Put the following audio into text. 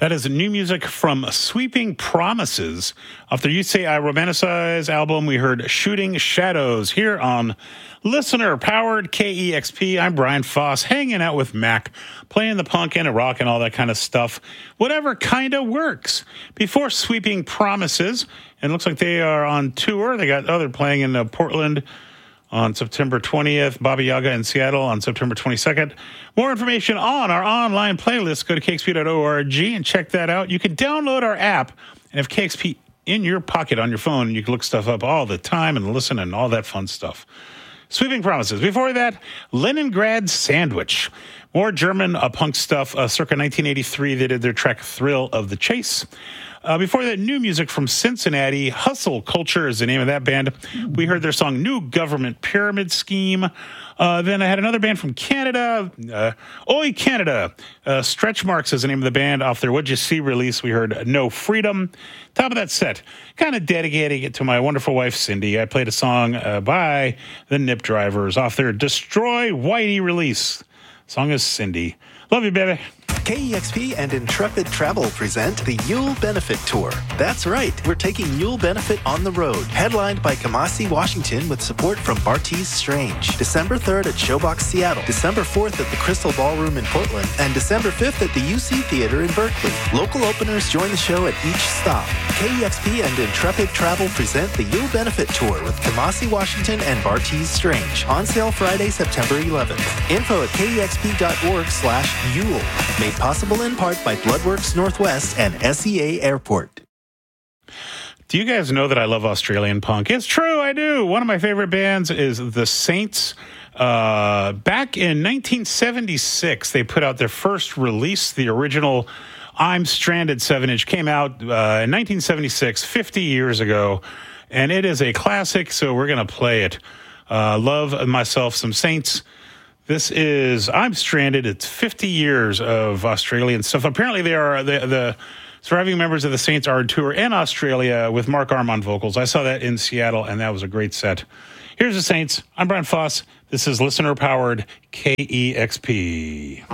That is new music from Sweeping Promises. Off their You Say I Romanticize album, we heard Shooting Shadows here on listener-powered KEXP. I'm Brian Foss, hanging out with Mac, playing the punk and the rock and all that kind of stuff. Whatever kind of works. Before Sweeping Promises, and it looks like they are on tour. They're playing in Portland on September 20th, Baba Yaga in Seattle on September 22nd. More information on our online playlist. Go to KXP.org and check that out. You can download our app and have KXP in your pocket on your phone, and you can look stuff up all the time and listen and all that fun stuff. Sweeping Promises. Before that, Leningrad Sandwich. More German punk stuff. Circa 1983, they did their track Thrill of the Chase. Before that, new music from Cincinnati. Hustle Culture is the name of that band. We heard their song New Government Pyramid Scheme. Then I had another band from Canada. Oi Canada. Stretch Marks is the name of the band. Off their What'd You See release, we heard No Freedom. Top of that set, kind of dedicating it to my wonderful wife, Cindy. I played a song by the Nip Drivers off their Destroy Whitey release. Song is Cindy. Love you, baby. KEXP and Intrepid Travel present the Yule Benefit Tour. That's right, we're taking Yule Benefit on the road, headlined by Kamasi, Washington, with support from Bartees Strange. December 3rd at Showbox Seattle, December 4th at the Crystal Ballroom in Portland, and December 5th at the UC Theater in Berkeley. Local openers join the show at each stop. KEXP and Intrepid Travel present the Yule Benefit Tour with Kamasi, Washington, and Bartees Strange. On sale Friday, September 11th. Info at kexp.org/Yule. Made possible in part by Bloodworks Northwest and SEA Airport. Do you guys know that I love Australian punk? It's true, I do. One of my favorite bands is The Saints. Back in 1976, they put out their first release. The original I'm Stranded 7-inch came out in 1976, 50 years ago, and it is a classic, so we're going to play it. Love myself some Saints. This is I'm Stranded. It's 50 years of Australian stuff. Apparently, they are the surviving members of the Saints are on tour in Australia with Mark Armand vocals. I saw that in Seattle, and that was a great set. Here's the Saints. I'm Brian Foss. This is listener-powered KEXP.